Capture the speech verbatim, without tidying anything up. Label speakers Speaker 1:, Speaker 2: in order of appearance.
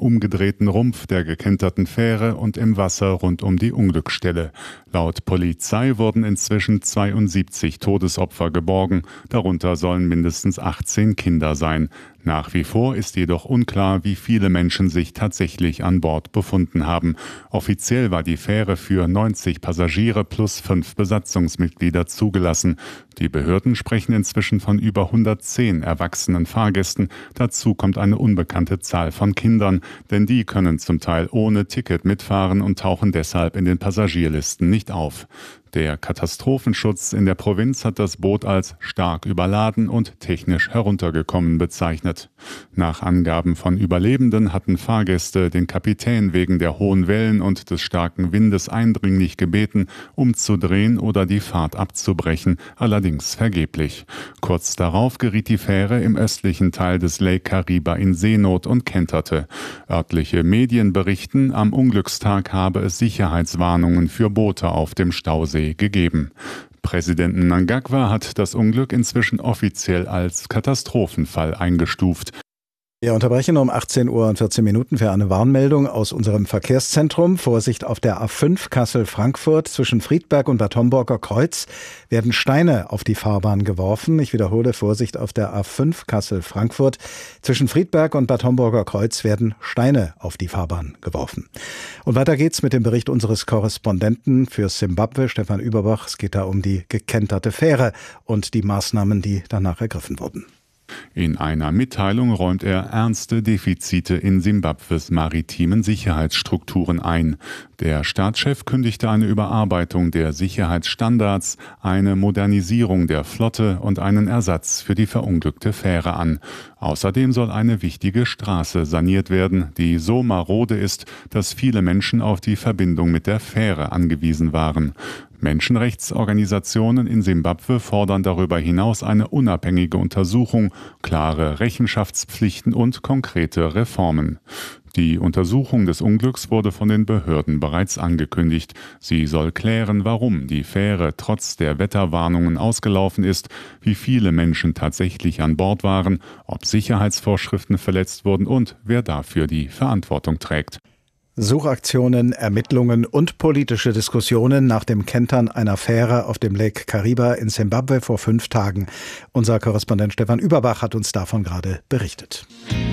Speaker 1: umgedrehten Rumpf der gekenterten Fähre und im Wasser rund um die Unglücksstelle. Laut Polizei wurden inzwischen zweiundsiebzig Todesopfer geborgen, darunter sollen mindestens achtzehn Kinder sein. Nach wie vor ist jedoch unklar, wie viele Menschen sich tatsächlich an Bord befunden haben. Offiziell war die Fähre für neunzig Passagiere plus fünf Besatzungsmitglieder zugelassen. Die Behörden sprechen inzwischen von über hundertzehn erwachsenen Fahrgästen. Dazu kommt eine unbekannte Zahl von Kindern, denn die können zum Teil ohne Ticket mitfahren und tauchen deshalb in den Passagierlisten nicht auf. Der Katastrophenschutz in der Provinz hat das Boot als stark überladen und technisch heruntergekommen bezeichnet. Nach Angaben von Überlebenden hatten Fahrgäste den Kapitän wegen der hohen Wellen und des starken Windes eindringlich gebeten, umzudrehen oder die Fahrt abzubrechen, allerdings vergeblich. Kurz darauf geriet die Fähre im östlichen Teil des Lake Kariba in Seenot und kenterte. Örtliche Medien berichten, am Unglückstag habe es Sicherheitswarnungen für Boote auf dem Stausee gegeben. Präsident Mnangagwa hat das Unglück inzwischen offiziell als Katastrophenfall eingestuft.
Speaker 2: Wir unterbrechen um achtzehn Uhr und vierzehn Minuten für eine Warnmeldung aus unserem Verkehrszentrum. Vorsicht auf der A fünf Kassel-Frankfurt. Zwischen Friedberg und Bad Homburger Kreuz werden Steine auf die Fahrbahn geworfen. Ich wiederhole, Vorsicht auf der A fünf Kassel-Frankfurt. Zwischen Friedberg und Bad Homburger Kreuz werden Steine auf die Fahrbahn geworfen. Und weiter geht's mit dem Bericht unseres Korrespondenten für Simbabwe, Stefan Überbach. Es geht da um die gekenterte Fähre und die Maßnahmen, die danach ergriffen wurden.
Speaker 1: In einer Mitteilung räumt er ernste Defizite in Simbabwes maritimen Sicherheitsstrukturen ein. Der Staatschef kündigte eine Überarbeitung der Sicherheitsstandards, eine Modernisierung der Flotte und einen Ersatz für die verunglückte Fähre an. Außerdem soll eine wichtige Straße saniert werden, die so marode ist, dass viele Menschen auf die Verbindung mit der Fähre angewiesen waren. Menschenrechtsorganisationen in Simbabwe fordern darüber hinaus eine unabhängige Untersuchung, klare Rechenschaftspflichten und konkrete Reformen. Die Untersuchung des Unglücks wurde von den Behörden bereits angekündigt. Sie soll klären, warum die Fähre trotz der Wetterwarnungen ausgelaufen ist, wie viele Menschen tatsächlich an Bord waren, ob Sicherheitsvorschriften verletzt wurden und wer dafür die Verantwortung trägt.
Speaker 2: Suchaktionen, Ermittlungen und politische Diskussionen nach dem Kentern einer Fähre auf dem Lake Kariba in Simbabwe vor fünf Tagen. Unser Korrespondent Stefan Überbach hat uns davon gerade berichtet.